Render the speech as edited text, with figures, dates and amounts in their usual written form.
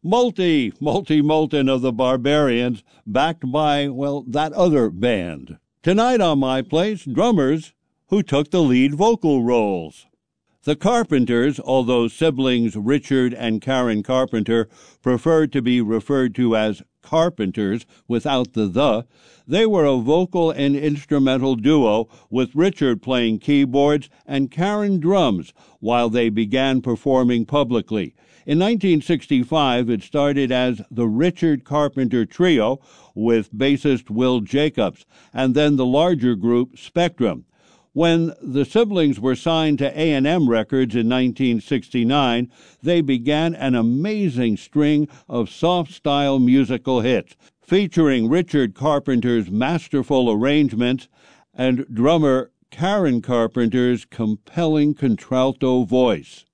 Multi Moulton of the Barbarians, backed by, well, that other band. Tonight on My Place, drummers who took the lead vocal roles. The Carpenters, although siblings Richard and Karen Carpenter preferred to be referred to as Carpenters without the, they were a vocal and instrumental duo with Richard playing keyboards and Karen drums while they began performing publicly. In 1965, it started as the Richard Carpenter Trio with bassist Will Jacobs, and then the larger group Spectrum. When the siblings were signed to A&M Records in 1969, they began an amazing string of soft-style musical hits, featuring Richard Carpenter's masterful arrangements and drummer Karen Carpenter's compelling contralto voice.